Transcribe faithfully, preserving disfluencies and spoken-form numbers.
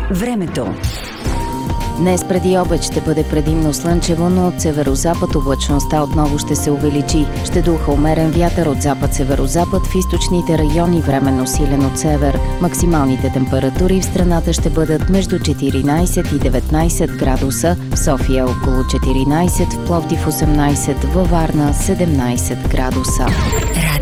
Времето. Днес преди обед ще бъде предимно слънчево, но от северозапад облачността отново ще се увеличи. Ще духа умерен вятър от запад-северозапад, в източните райони временно силен от север. Максималните температури в страната ще бъдат между четиринайсет и деветнайсет градуса, в София около четиринайсет, в Пловдив осемнайсет, във Варна седемнайсет градуса.